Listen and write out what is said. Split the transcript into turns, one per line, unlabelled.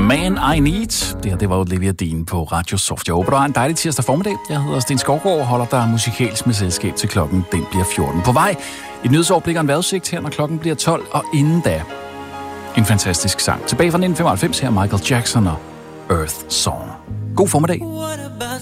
Man I Need. Det var Olivia Dean på Radio Soft. Jeg håber, du har en dejlig tirsdag formiddag. Jeg hedder Sten Skovgaard og holder dig musikalsk med selskab til klokken. Den bliver 14 på vej. Et nyhedsoverblik og en vejrudsigt her, når klokken bliver 12. Og inden da, en fantastisk sang. Tilbage fra 1995 her, Michael Jackson og Earth Song. God formiddag.